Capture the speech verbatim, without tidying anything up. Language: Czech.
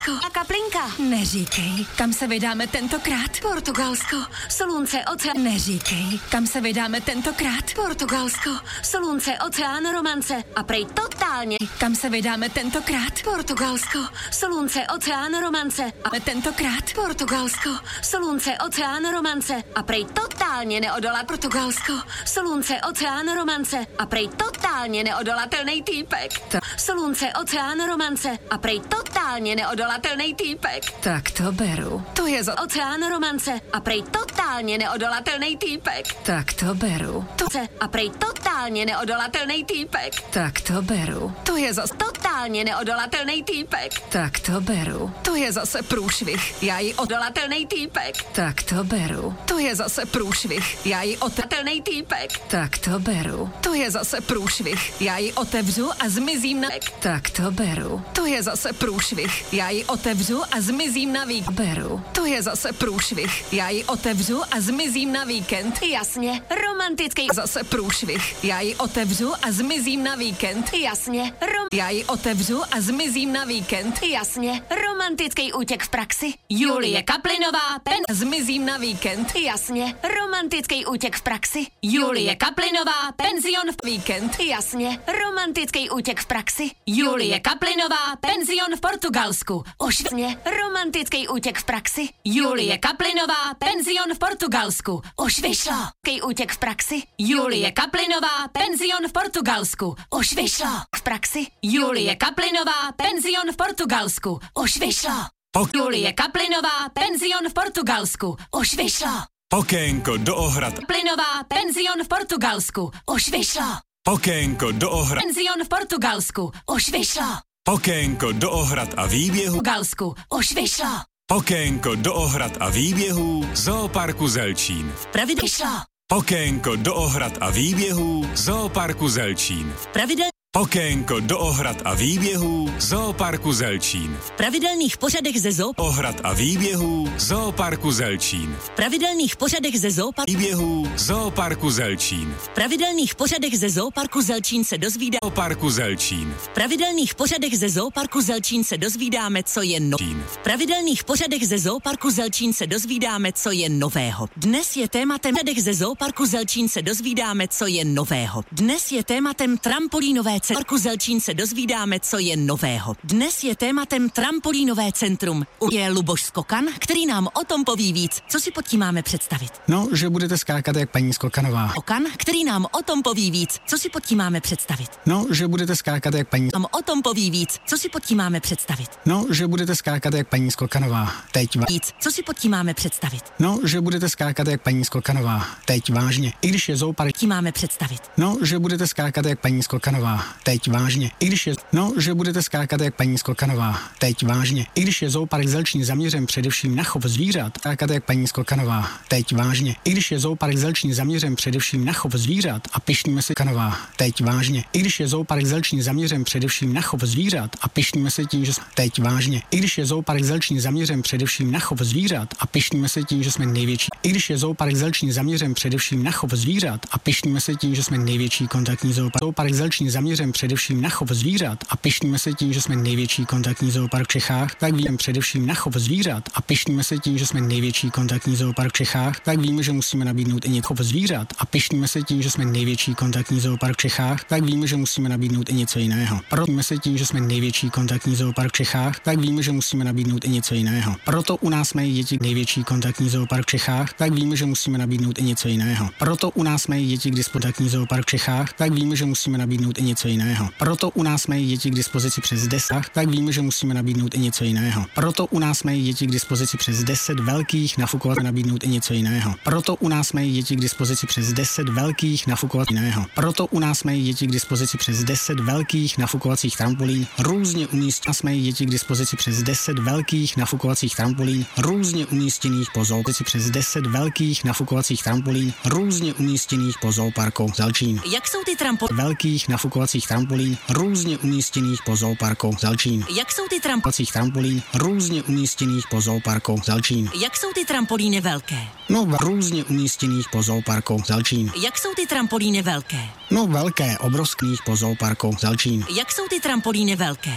Portugalsko. A kaplinka. Neříkej, kam se vydáme tentokrát? Portugalsko. Slunce, oceán. Neříkej, kam se vydáme tentokrát? Portugalsko. Slunce, oceán, romance. A prej totálně. Kam se vydáme tentokrát? Portugalsko. Slunce, oceán, romance. A tentokrát? Portugalsko. Slunce, oceán, romance. A prej totálně neodolá. Portugalsko. Slunce, oceán, romance. A prej totálně neodolatelný týpek. Ta- Slunce, oceán, romance. A prej totálně neodolatelný týpek. Tak to beru. To je za... Oceán, romance. A prej totálně neodolatelný týpek. Tak to beru. To... A prej totálně neodolatelný týpek. Tak to beru. To je za... Totálně neodolatelný týpek. Tak to beru. To je zase průšvih. Já ji od... Odolatelný týpek. Tak to beru. To je zase průšvih. Já ji od... Odolatelný týpek. Tak to beru. To je zase průšvih. Já ji otevřu a zmizím na... Tak to beru. To je zase průšvih. Já ji otevřu a zmizím na víkend. Beru. To je zase průšvih. Já ji otevřu a zmizím na víkend. Jasně, romantický. Zase průšvih. Já ji otevřu a zmizím na víkend. Jasně, rom... Já ji otevřu a zmizím na víkend. Jasně, romantický útěk v praxi. Julie Kaplinová, pen... Zmizím na víkend. Jasně, romantický útěk v praxi. Julie Kaplinová, penzion v víkend. Jasně, romantický útěk v praxi. Julie Kaplinová, penzion v Portugalsku. Ošvně, romantický útěk v praxi. Julie Kaplinová, penzion v Portugalsku. Už vyšlo. Kej útěk v praxi. Julie Kaplinová, penzion v Portugalsku. Už vyšlo. V praxi. Julie Kaplinová, penzion v Portugalsku. Už vyšlo. Julie Kaplinová, penzion v Portugalsku. Už vyšlo. Okénko do Ohrad. Kaplinová, penzion v Portugalsku. Už vyšlo. Okénko do Ohrad. Penzion v Portugalsku. Už vyšlo. Okénko do Ohrad a výběhu. Portugalsku. Už vyšlo. Okénko do Ohrad a výběhů Zooparku Zelčín. Pravidel vyšlo. Okénko do Ohrad a výběhů Zooparku Zelčín. Pravidel Okénko do Ohrad a výběhů Zooparku Zelčín. v pravidelných pořadech ze zoo Ohrad a výběhů Zooparku Zelčín. v pravidelných pořadech ze zooparku Výběhů Zooparku Zelčín. v pravidelných pořadech ze zooparku Zelčín se dozvídá Zooparku Zelčín. v pravidelných pořadech ze zooparku Zelčín se dozvídáme, co je no. V pravidelných pořadech ze zooparku Zelčín se dozvídáme, co je nového. Dnes je tématem pořadech ze zooparku Zelčín se dozvídáme, co je nového. Dnes je tématem trampolínové Parku Zelčín se dozvídáme, co je nového. Dnes je tématem trampolínové centrum. Je Luboš Skokan, který nám o tom poví víc. Co si pod tím máme představit? No, že budete skákat jak paní Skokanová. Skokan, který nám o tom poví víc. Co si pod tím máme představit? No, že budete skákat jak paní... Nám o tom poví víc. Co si pod tím máme představit? No, že budete skákat jak paní Skokanová. Teď va... Víc. Co si pod tím máme představit? No, že budete skákat jak paní Skokanová. Teď vážně. I když je zoopark... Tím máme představit. No, že budete skákat jak paní Skokanová. Teď vážně. I když je... No, že budete skákat jak paní Skokanová. Teď vážně. I když je zoopark Zelčín zaměřen především na chov zvířat, skákat jak paní Skokanová. Teď vážně. I když je zoopark Zelčín zaměřen především na chov zvířat a pyšníme se Kanová. Teď vážně. I když je zoopark Zelčín zaměřen především na chov zvířat a pyšníme se tím, že teď vážně. I když je zoopark Zelčín zaměřen především na chov zvířat a pyšníme se tím, že jsme největší. I když je zoopark Zelčín zaměřen především na chov zvířat a pyšníme se tím, že jsme největší kontaktní zoopark. Zoopark Zelčín zaměřen především na chov zvířat a pyšníme se tím, že jsme největší kontaktní zoopark v Čechách, tak víme především na chov zvířat a pyšníme se tím, že jsme největší kontaktní zoopark v Čechách, tak víme, že musíme nabídnout i něco chov zvířat a pyšníme se tím, že jsme největší kontaktní zoopark v Čechách, tak víme, že musíme nabídnout i něco jiného. Proto se tím, že jsme největší kontaktní zoopark v Čechách, tak víme, že musíme nabídnout i něco jiného. Proto u nás mají děti největší kontaktní zoopark v Čechách, tak víme, že musíme nabídnout i něco jiného. Proto u nás mají děti k dispozici zoopark v Čechách, tak víme, že musíme nabídnout i něco jiného. Proto u nás mají děti k dispozici přes deset, tak víme, že musíme nabídnout i něco jiného. Proto u nás mají děti k dispozici přes deset velkých nafukovacích nabídnout i něco jiného. Proto u nás mají děti k dispozici přes deset velkých nafukovacích jiného. Proto u nás mají děti k dispozici přes deset velkých nafukovacích trampolín, různě umístěných. Nás mají děti k dispozici přes deset velkých nafukovacích trampolín, různě umístěných po zooparku. Přes deset velkých nafukovacích trampolín, různě umístěných po zooparku Zelčín. Jak jsou ty trampolíny? Velkých nafukovacích trampolín, různě umístěných po zooparku Zelčín. Jak jsou ty trampolíny? trampolín, různě umístěných po zooparku Zelčín. Jak jsou ty trampolíny velké? No, různě umístěných po zooparku Zelčín. Jak jsou ty trampolíny velké? No, velké, obrovských po zooparku Zelčín. Jak jsou ty trampolíny velké?